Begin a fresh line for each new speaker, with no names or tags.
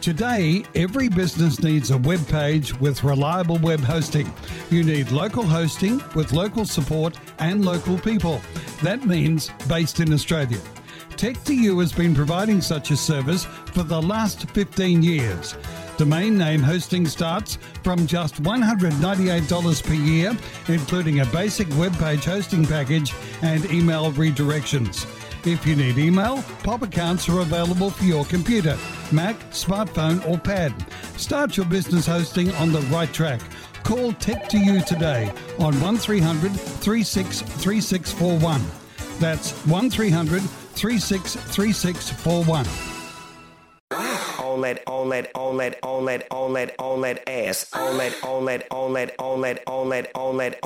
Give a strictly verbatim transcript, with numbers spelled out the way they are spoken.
Today, every business needs a web page with reliable web hosting. You need local hosting with local support and local people. That means based in Australia. Tech two U has been providing such a service for the last fifteen years. Domain name hosting starts from just one hundred ninety-eight dollars per year, including a basic web page hosting package and email redirections. If you need email, Pop accounts are available for your computer, Mac, smartphone or pad. Start your business hosting on the right track. Call Tech two U today on one three hundred, three six three six four one. That's one three hundred, three six three six four one.
On that, on that, on that, on that, on that, on that ass. On that, on that, on that, on that, on that, on that,